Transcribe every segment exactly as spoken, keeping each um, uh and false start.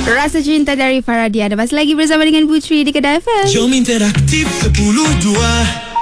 Rasa Cinta dari Faradia. Ada masih lagi bersama dengan Putri di Kedah F M. Jom interaktif sepuluh dua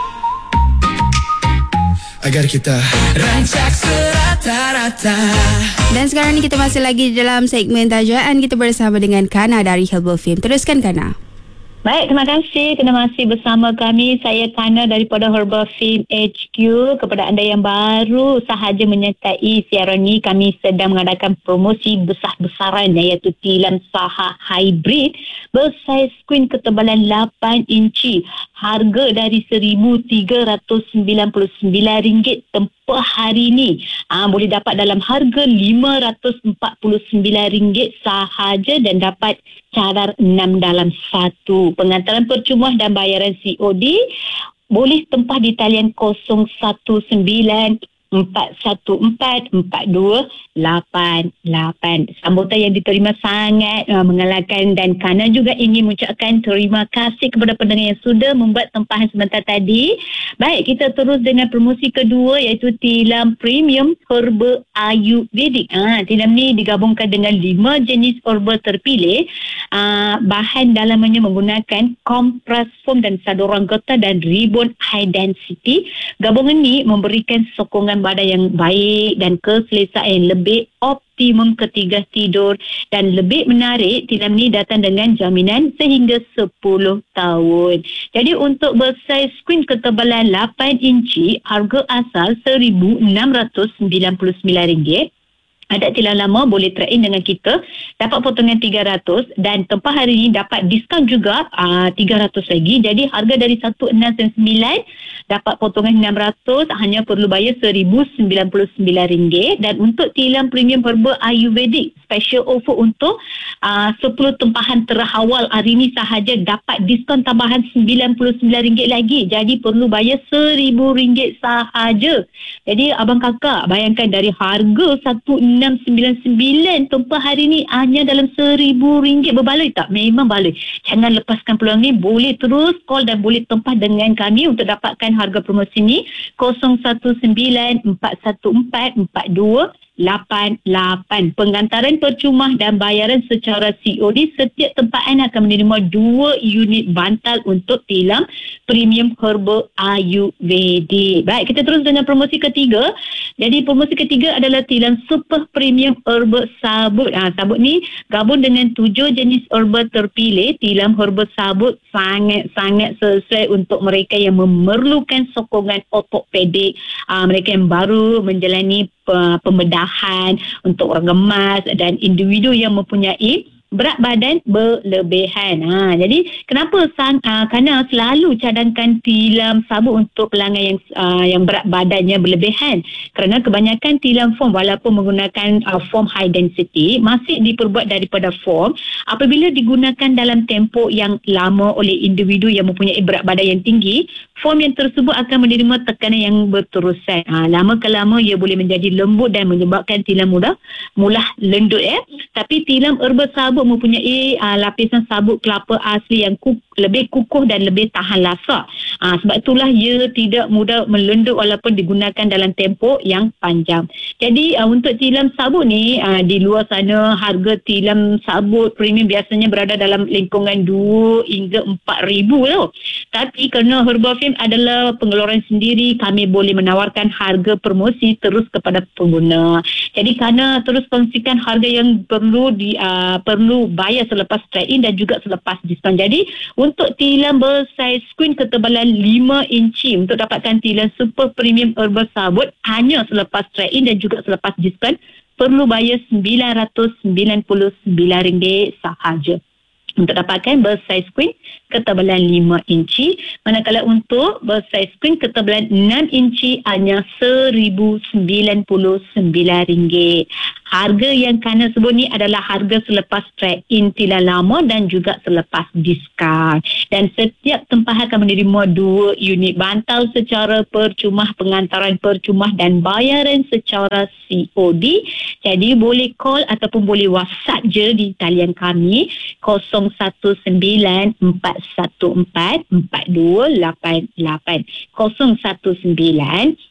agar kita rancak serata-rata. Dan sekarang ni kita masih lagi dalam segmen tajaan. Kita bersama dengan Kana dari Herbal Fame. Teruskan, Kana. Baik, terima kasih kerana masih bersama kami. Saya Kana daripada Herbal Fame H Q. Kepada anda yang baru sahaja menyertai siaran ini, kami sedang mengadakan promosi besar-besaran iaitu tilam saha hybrid bersaiz queen ketebalan lapan inci. Harga dari seribu tiga ratus sembilan puluh sembilan ringgit tempoh hari ini. Aa, boleh dapat dalam harga lima ratus empat puluh sembilan ringgit sahaja dan dapat cadar enam dalam satu. Pengantaran percuma dan bayaran C O D boleh tempah di talian kosong satu sembilan empat satu empat empat dua lapan lapan. Sambutan yang diterima sangat uh, mengalahkan, dan Kana juga ingin mengucapkan terima kasih kepada pendengar yang sudah membuat tempahan sebentar tadi. Baik, kita terus dengan promosi kedua iaitu tilam premium herba ayurvedik. Ah, tilam ni digabungkan dengan lima jenis herba terpilih. Ah, bahan dalamannya menggunakan kompres foam dan saduran getah dan ribon high density. Gabungan ni memberikan sokongan badan yang baik dan keselesaan yang lebih optimum ketika tidur, dan lebih menarik, tilam ni datang dengan jaminan sehingga sepuluh tahun. Jadi untuk bersaiz queen ketebalan lapan inci, harga asal seribu enam ratus sembilan puluh sembilan ringgit. Ada tilam lama boleh trade in dengan kita, dapat potongan tiga ratus, dan tempah hari ini dapat diskaun juga uh, tiga ratus lagi. Jadi harga dari seribu enam ratus sembilan dapat potongan enam ratus, hanya perlu bayar seribu sembilan puluh sembilan ringgit. Dan untuk tilam premium herba ayurvedik, special offer untuk uh, sepuluh tempahan terhawal hari ini sahaja dapat diskaun tambahan sembilan puluh sembilan ringgit lagi. Jadi perlu bayar seribu ringgit sahaja. Jadi abang kakak bayangkan, dari harga seribu enam ratus sembilan puluh sembilan tempah hari ni hanya dalam seribu ringgit. Berbaloi tak? Memang baloi. Jangan lepaskan peluang ni. Boleh terus call dan boleh tempah dengan kami untuk dapatkan harga promosi ni kosong satu sembilan empat satu empat empat dua lapan lapan. Pengantaran percuma dan bayaran secara C O D. Setiap tempahan akan menerima dua unit bantal untuk tilam premium herba ayurvedik. Baik, kita terus dengan promosi ketiga. Jadi promosi ketiga adalah tilam super premium herba sabut. Ha, sabut ni gabung dengan tujuh jenis herba terpilih. Tilam herba sabut sangat-sangat sesuai untuk mereka yang memerlukan sokongan ortopedik. Ha, mereka yang baru menjalani pembedahan untuk orang gemas dan individu yang mempunyai berat badan berlebihan. Ha, jadi kenapa sang, uh, kerana selalu cadangkan tilam sabut untuk pelanggan yang uh, yang berat badannya berlebihan. Kerana kebanyakan tilam foam walaupun menggunakan uh, foam high density masih diperbuat daripada foam. Apabila digunakan dalam tempoh yang lama oleh individu yang mempunyai berat badan yang tinggi, foam yang tersebut akan menerima tekanan yang berterusan. Ha, lama ke lama ia boleh menjadi lembut dan menyebabkan tilam mudah mulah lendut ya. Tapi tilam herba sabut mempunyai uh, lapisan sabut kelapa asli yang kukuh, lebih kukuh dan lebih tahan lasak. Uh, sebab itulah ia tidak mudah melendut walaupun digunakan dalam tempoh yang panjang. Jadi uh, untuk tilam sabut ni, uh, di luar sana harga tilam sabut premium biasanya berada dalam lingkungan dua hingga empat ribu tau. Tapi kerana Herbal Fame adalah pengeluaran sendiri, kami boleh menawarkan harga promosi terus kepada pengguna. Jadi kerana terus kongsikan harga yang perlu di uh, perlu bayar selepas trade-in dan juga selepas diskaun. Jadi untuk tilam bersaiz queen ketebalan lima inci, untuk dapatkan tilam super premium herba sabut hanya selepas trade-in dan juga selepas diskaun, perlu bayar sembilan ratus sembilan puluh sembilan ringgit sahaja untuk dapatkan bersaiz queen ketebalan lima inci. Manakala untuk bersaiz queen ketebalan enam inci hanya seribu sembilan puluh sembilan ringgit. Harga yang Kana sebut ni adalah harga selepas trade-in tilam lama dan juga selepas diskaun. Dan setiap tempahan akan menerima dua unit bantal secara percuma, pengantaran percuma dan bayaran secara C O D. Jadi boleh call ataupun boleh WhatsApp je di talian kami kosong satu sembilan empat satu empat empat dua lapan lapan kosong satu sembilan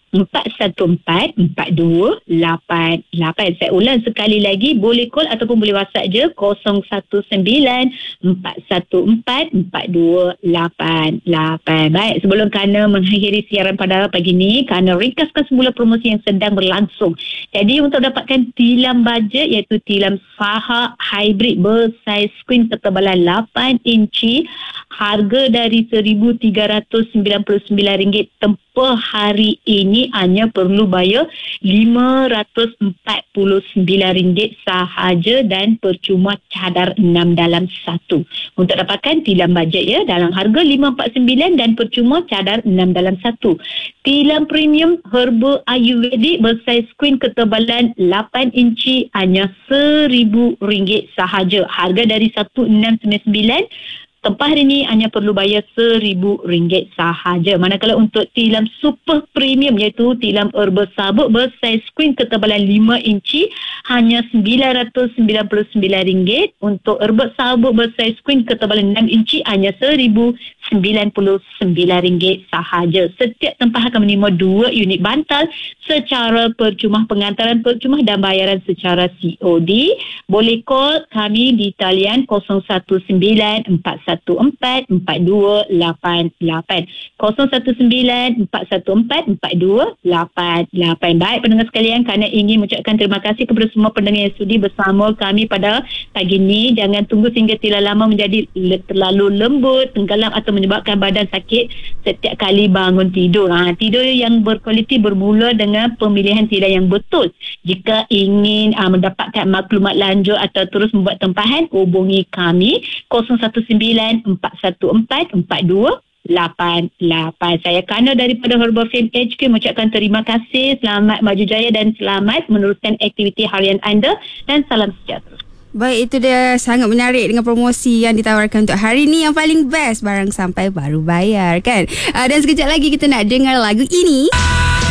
empat satu empat empat dua lapan lapan. Saya ulang sekali lagi, boleh call ataupun boleh WhatsApp je kosong satu sembilan empat satu empat empat dua lapan lapan. Baik, sebelum Kana mengakhiri siaran pada pagi ni, Kana ringkaskan semula promosi yang sedang berlangsung. Jadi untuk dapatkan tilam bajet iaitu tilam Saha hybrid bersaiz skrin ketebalan lapan inci, harga dari seribu tiga ratus sembilan puluh sembilan ringgit tempoh hari ini hanya perlu bayar lima ratus empat puluh sembilan ringgit sahaja dan percuma cadar enam dalam satu. Untuk dapatkan tilam bajet ya dalam harga lima ratus empat puluh sembilan dan percuma cadar enam dalam satu. Tilam premium herba ayurvedik bersaiz skrin ketebalan lapan inci hanya seribu ringgit sahaja. Harga dari seribu enam ratus sembilan puluh sembilan, tempah hari ini hanya perlu bayar seribu ringgit sahaja. Manakala untuk tilam super premium iaitu tilam herba sabuk bersaiz skrin ketebalan lima inci hanya sembilan ratus sembilan puluh sembilan ringgit. Untuk herba sabuk bersaiz skrin ketebalan enam inci hanya seribu sembilan puluh sembilan ringgit sahaja. Setiap tempah akan menerima dua unit bantal secara percuma, pengantaran percuma dan bayaran secara C O D. Boleh call kami di talian kosong satu sembilan empat satu empat empat dua lapan lapan kosong satu sembilan empat satu empat empat dua lapan lapan. Baik pendengar sekalian, kerana ingin mengucapkan terima kasih kepada semua pendengar yang sudi bersama kami pada pagi ini. Jangan tunggu sehingga tilam lama menjadi le- terlalu lembut, tenggelam atau menyebabkan badan sakit setiap kali bangun tidur. Ha, tidur yang berkualiti bermula dengan pemilihan tilam yang betul. Jika ingin uh, mendapatkan maklumat lanjut atau terus membuat tempahan, hubungi kami kosong satu sembilan empat satu empat empat dua lapan lapan. Saya Kana daripada Herbal Fame H Q mengucapkan terima kasih, selamat maju jaya dan selamat meneruskan aktiviti harian anda dan salam sejahtera. Baik, itu dia sangat menarik dengan promosi yang ditawarkan untuk hari ni yang paling best, barang sampai baru bayar kan. Uh, dan sekejap lagi kita nak dengar lagu ini.